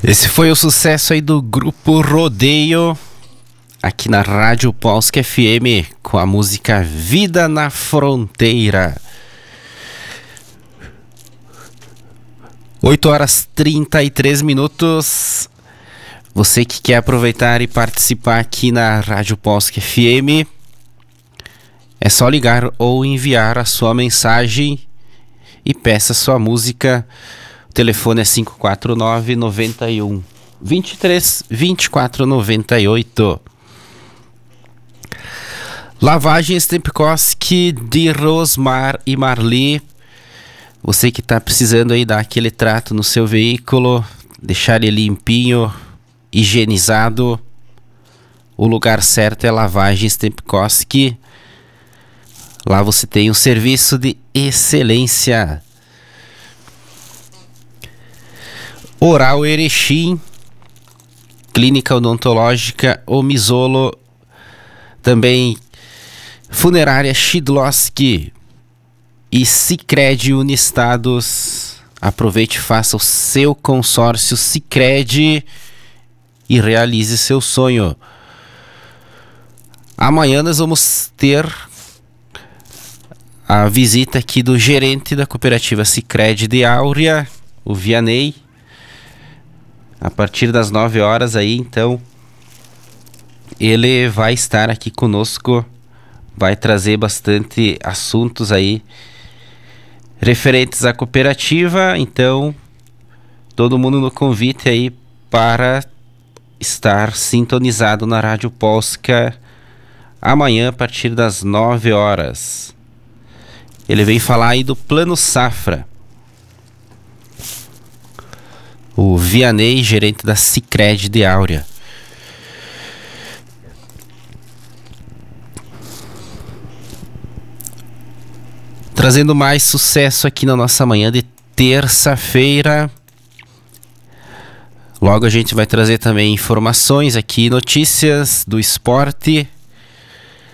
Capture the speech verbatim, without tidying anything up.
Esse foi o sucesso aí do Grupo Rodeio, aqui na Rádio Polska F M, com a música Vida na Fronteira. oito horas e trinta e três minutos. Você que quer aproveitar e participar aqui na Rádio Polska F M, é só ligar ou enviar a sua mensagem e peça sua música. O telefone é cinco quatro nove, nove um, dois três, dois quatro nove oito. Lavagens Stempkowski de Rosmar e Marli. Você que está precisando aí dar aquele trato no seu veículo, deixar ele limpinho, higienizado, o lugar certo é Lavagens Stempkowski. Lá você tem um serviço de excelência. Oral Erechim, Clínica Odontológica Omizolo, também Funerária Shidlowski e Sicredi Unistados. Aproveite e faça o seu consórcio Sicredi e realize seu sonho. Amanhã nós vamos ter a visita aqui do gerente da cooperativa Sicredi de Áurea, o Vianney, a partir das nove horas aí. Então ele vai estar aqui conosco, vai trazer bastante assuntos aí referentes à cooperativa. Então todo mundo no convite aí para estar sintonizado na Rádio Polska amanhã a partir das nove horas. Ele vem falar aí do Plano Safra. O Vianney, gerente da Sicredi de Áurea. Trazendo mais sucesso aqui na nossa manhã de terça-feira. Logo a gente vai trazer também informações aqui, notícias do esporte.